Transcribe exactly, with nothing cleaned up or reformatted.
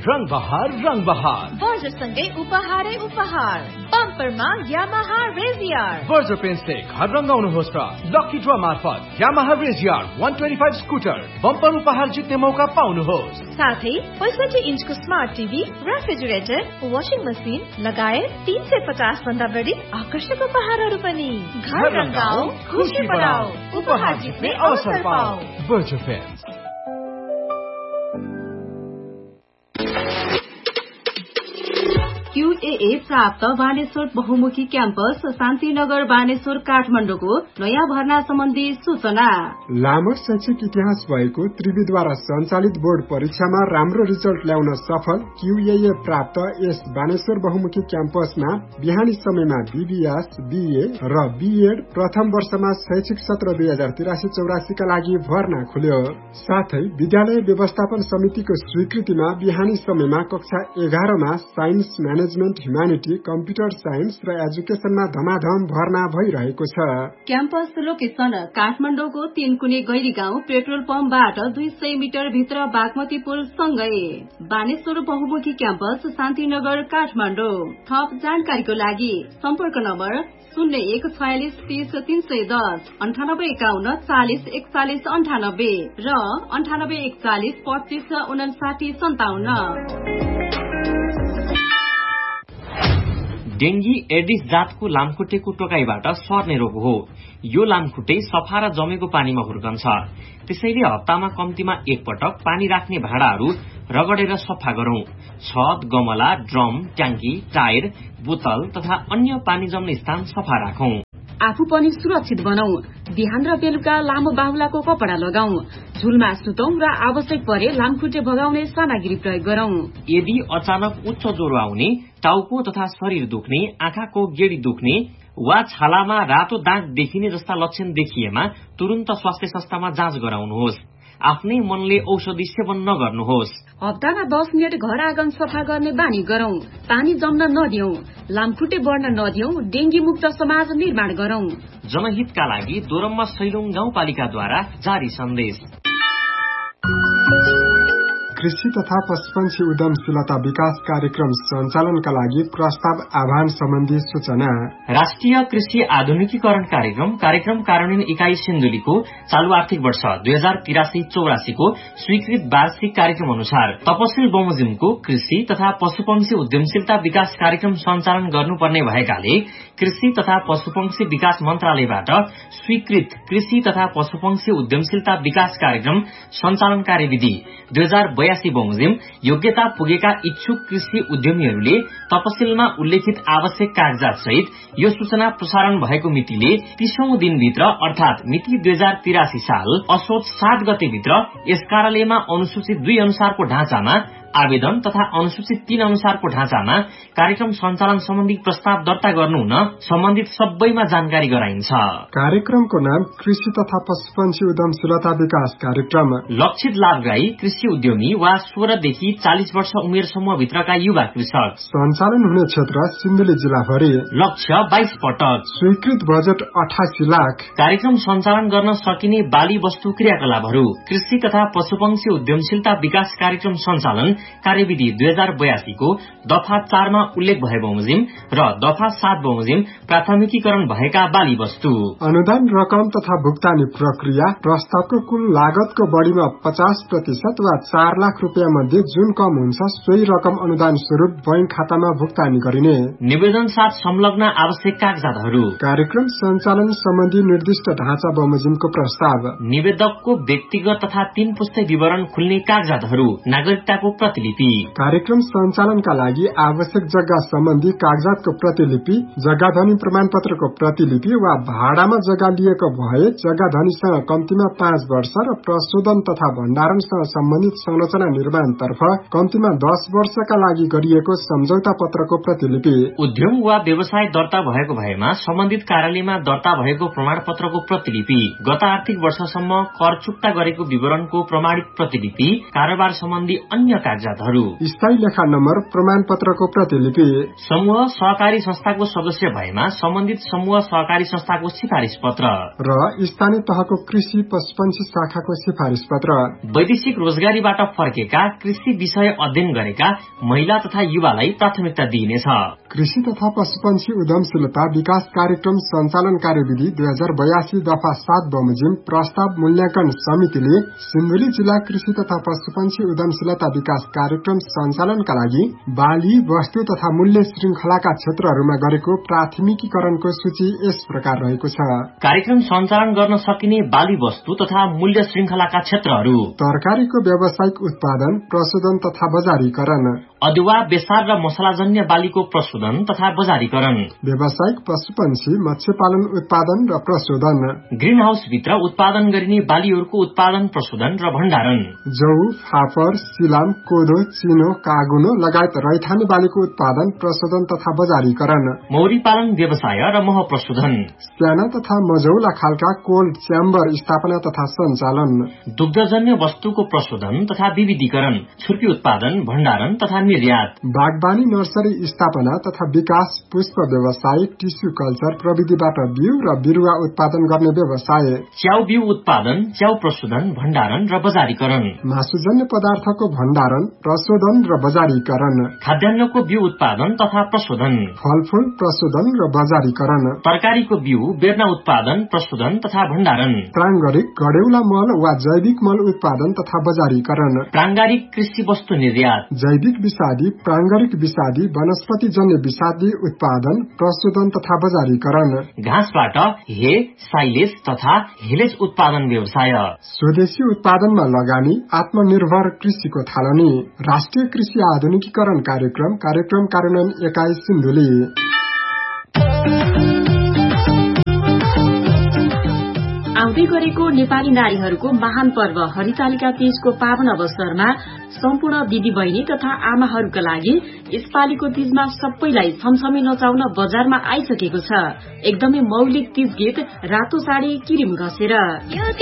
रंग बहार रंग बहार वर्जसँगै उपहारै उपहार बम्परमा यामाहा रेजियर वर्जर पेन्टले घर रंगाउनुहोस् र लकी ड्र मार्फत यामाहा रेजियर एक सय पच्चीस स्कुटर बम्पर उपहार जित्ने मौका पाउनुहोस्। साथै पैंसठी इन्चको smart TV, refrigerator, washing machine लगायत तीन सय पचास भन्दा बढी आकर्षक उपहारहरू पनि। घर रंगाऊ, खुशी बढाऊ, उपहार जित्ने अवसर पाऊ। वर्जर पेन्ट। क्यूएए प्राप्त बानेश्वर बहुमुखी क्याम्पस शान्तिनगर बानेश्वर काठमाडौँको नयाँ भर्ना सम्बन्धी सूचना। लामो शैक्षिक इतिहास भएको त्रिविद्वारा सञ्चालित बोर्ड परीक्षामा राम्रो रिजल्ट ल्याउन सफल क्यूएए प्राप्त यस बानेश्वर बहुमुखी क्याम्पसमा बिहानी समयमा बीबीएस, बीए र बीएड प्रथम वर्षमा शैक्षिक सत्र दुई हजार तिरासी चौरासी का लागि भर्ना खुल्यो। साथै विद्यालय व्यवस्थापन समितिको स्वीकृतिमा बिहानी समयमा कक्षा एघारमा science, management, humanity, computer science र एजुकेशनमा धमाधम भर्ना भइरहेको छ। क्याम्पस लोकेशन काठमाडौँको तीनकुने गैरी गाउँ पेट्रोल पम्पबाट दुई सय मिटर भित्र बागमती पुल सँगै। बानेश्वर बहुमुखी क्याम्पस शान्तिनगर काठमाडौँ। थप जानकारीको लागि सम्पर्क नम्बर शून्य एक छयालिस तीस तीन सय दस अन्ठानब्बे एकाउन्न चालिस एकचालिस अन्ठानब्बे र अन्ठानब्बे एकचालिस पच्चीस उनासाठी सन्ताउन्न। डेंगी एडिस जातको लामखुट्टेको टोकाइबाट सर्ने रोग हो। यो लामखुट्टे सफा र जमेको पानीमा हुर्कन्छ। त्यसैले हप्तामा कम्तीमा एक पटक पानी राख्ने भाँडाहरू रगडेर सफा गरौं। छत, गमला, ड्रम, ट्याङ्की, टायर, बोतल तथा अन्य पानी जम्ने स्थान सफा राखौं। आफू पनि सुरक्षित बनाऊ। बिहान र बेलुका लामो बाहुलाको कपडा लगाऊ। झुलमा सुतौं र आवश्यक परे लामखुट्टे भगाउने सामग्री प्रयोग गरौं। यदि अचानक उच्च ज्वरो आउने, टाउको तथा शरीर दुख्ने, आँखाको गेडी दुख्ने वा छालामा रातो दाग देखिने जस्ता लक्षण देखिएमा तुरन्त स्वास्थ्य संस्थामा जाँच गराउनुहोस्। आफ्नै मनले औषधि सेवन नगर्नुहोस्। हप्तामा दस मिनट घर आँगन सफा गर्ने बानी गरौं। पानी जम्न नदियौं। लामखुट्टे बढ्न नदियौं। डेंगी मुक्त समाज निर्माण गरौं। जनहितका लागि दोरम्मा सैलुङ गाउँपालिकाद्वारा जारी सन्देश। कृषि तथा पशुपक्षी उद्यमशीलता विकास कार्यक्रम सञ्चालनका लागि प्रस्ताव आह्वान सम्बन्धी सूचना। राष्ट्रिय कृषि आधुनिकीकरण कार्यक्रम कार्यक्रम कार्यान्वयन इकाई सिन्धुलीको चालू आर्थिक वर्ष दुई हजार तिरासी चौरासीको स्वीकृत वार्षिक कार्यक्रम अनुसार तपसिल बमोजिमको कृषि तथा पशुपक्षी उद्यमशीलता विकास कार्यक्रम सञ्चालन गर्नुपर्ने भएकाले कृषि तथा पशुपक्षी विकास मन्त्रालयबाट स्वीकृत कृषि तथा पशुपक्षी उद्यमशीलता विकास कार्यक्रम सञ्चालन कार्यविधि दुई हजार बयासी बमोजिम योग्यता पुगेका इच्छुक कृषि उद्यमीहरूले तपसिलमा उल्लेखित आवश्यक कागजात सहित यो सूचना प्रसारण भएको मितिले तीसौं दिनभित्र अर्थात मिति दुई हजार तिरासी साल असोज सात गतेभित्र यस कार्यालयमा अनुसूचित दुई अनुसारको ढाँचामा आवेदन तथा अनुसूचित तीन अनुसारको ढाँचामा कार्यक्रम सञ्चालन सम्बन्धी प्रस्ताव दर्ता गर्नु हुन सम्बन्धित सबैमा जानकारी गराइन्छ। कार्यक्रमको नाम कृषि तथा पशुपक्षी उद्यमशीलता विकास कार्यक्रम। लक्षित लाभग्राही कृषि उद्यमी वा सोह्रदेखि चालिस वर्ष उमेर समूहभित्रका युवा कृषक। सञ्चालन हुने क्षेत्र सिन्धुली जिल्लाभरि। लक्ष्य बाइस पटक। स्वीकृत बजेट अठासी लाख। कार्यक्रम सञ्चालन गर्न सकिने बाली वस्तु क्रियाकलापहरू कृषि तथा पशुपक्षी उद्यमशीलता विकास कार्यक्रम सञ्चालन कार्यविधि दुई हजार बयासीको दफा चारमा उल्लेख भए बमोजिम र दफा सात बमोजिम प्राथमिकीकरण भएका बाली वस्तु। अनुदान रकम तथा भुक्तानी प्रक्रिया प्रस्तावको कुल लागतको बढ़ीमा पचास प्रतिशत वा चार लाख रूपियाँ मध्ये जुन कम हुन्छ सोही रकम अनुदान स्वरूप बैंक खातामा भुक्तानी गरिने। निवेदन साथ संलग्न आवश्यक कागजातहरू। कार्यक्रम सञ्चालन सम्बन्धी निर्दिष्ट ढाँचा बमोजिमको प्रस्ताव। निवेदकको व्यक्तिगत तथा तीन पुस्ते विवरण खुल्ने कागजातहरू। नागरिकताको प्रतिलिपि। कार्यक्रम सञ्चालनका लागि आवश्यक जग्गा सम्बन्धी कागजातको प्रतिलिपि, जग्गा धनी प्रमाण पत्रको प्रतिलिपि वा भाडामा जग्गा लिएको भए जग्गा धनीसँग कम्तीमा पाँच वर्ष र प्रशोधन तथा भण्डारणसँग सम्बन्धित संरचना निर्माणतर्फ कम्तीमा दस वर्षका लागि गरिएको सम्झौता पत्रको प्रतिलिपि। उद्यम वा व्यवसाय दर्ता भएको भएमा सम्बन्धित कार्यालयमा दर्ता भएको प्रमाण पत्रको प्रतिलिपि, गत आर्थिक वर्षसम्म कर चुक्ता गरेको विवरणको प्रमाणित प्रतिलिपि, कारोबार सम्बन्धी अन्य कागजातहरू, स्थायी लेखा नम्बर, प्रमाण पत्रको प्रतिलिपि, समूह सहकारी संस्थाको सदस्य भएमा सम्बन्धित समूह सहकारी संस्थाको सिफारिस पत्र र स्थानीय तहको कृषि पशुपन्छी शाखाको सिफारिस पत्र। वैदेशिक रोजगारीबाट फर्केका कृषि विषय अध्ययन गरेका महिला तथा युवालाई प्राथमिकता दिइनेछ। कृषि तथा पशुपन्छी उद्यमशीलता विकास कार्यक्रम सञ्चालन कार्यविधि दुई हजार बयासी दफा सात बमोजिम प्रस्ताव मूल्याङ्कन समितिले सिन्धुली जिल्ला कृषि तथा पशुपन्छी उद्यमशीलता विकास कार्यक्रम सञ्चालनका लागि बाली, वस्तु तथा मूल्य श्रृंखलाका क्षेत्रहरूमा गरेको प्राथमिकीकरणको सूची यस प्रकार रहेको छ। कार्यक्रम सञ्चालन गर्न सकिने बाली वस्तु तथा मूल्य श्रृंखलाका क्षेत्रहरू: तरकारीको व्यावसायिक उत्पादन, प्रशोधन तथा बजारीकरण, अदुवा, बेसार र मसलाजन्य बालीको प्रशोधन तथा बजारीकरण, व्यावसायिक पशुपन्छी, मत्स्य पालन उत्पादन र प्रशोधन, ग्रीन हाउस भित्र उत्पादन गरिने बालीहरूको उत्पादन, प्रशोधन र भण्डारण, जौ, फापर, सिलाम, कोदो, चिनो, कागुनो लगायत रैथाने बालीको उत्पादन, प्रशोधन तथा बजारीकरण, मौरी पालन व्यवसाय र मह प्रशोधन, साना तथा मझौला खालका कोल्ड च्याम्बर स्थापना तथा सञ्चालन, दुग्धजन्य वस्तुको प्रशोधन तथा विविधीकरण, छुर्पी उत्पादन, भण्डारण तथा निर्यात, बागबानी नर्सरी स्थापना तथा विकास, पुष्प व्यवसाय, टिस्यु कल्चर प्रविधिबाट बिउ र बिरुवा उत्पादन गर्ने व्यवसाय, च्याउ बिउ उत्पादन, च्याउ प्रशोधन, भण्डारण र बजारीकरण, मासुजन्य पदार्थको भण्डारण, प्रशोधन र बजारीकरण, खाद्यान्नको बिउ उत्पादन तथा प्रशोधन, फलफूल प्रशोधन र बजारीकरण, तरकारीको बिउ, बेर्ना उत्पादन, प्रशोधन तथा भण्डारण, प्राङ्गारिक गडेउला मल वा जैविक मल उत्पादन तथा बजारीकरण, प्राङ्गारिक कृषि वस्तु निर्यात, जैविक विषादी, प्राङ्गारिक विषादी, वनस्पति जन्य विषादी उत्पादन, प्रशोधन तथा बजारीकरण, घाँसबाट हे, साइलेज तथा हेलेज उत्पादन व्यवसाय, स्वदेशी उत्पादनमा लगानी, आत्मनिर्भर कृषिको थालनी, राष्ट्रिय कृषि आधुनिकीकरण कार्यक्रम, कार्यक्रम कार्यान्वयन एकाइ सिन्धुली। आउँदै गरेको नेपाली नारीहरूको महान पर्व हरितालिका तीजको पावन अवसरमा सम्पूर्ण दिदी बहिनी तथा आमाहरूका लागि यसपालिको तीजमा सबैलाई छमछमी नचाउन बजारमा आइसकेको छ एकदमै मौलिक तीज गीत रातो साडी किरिम घसेर।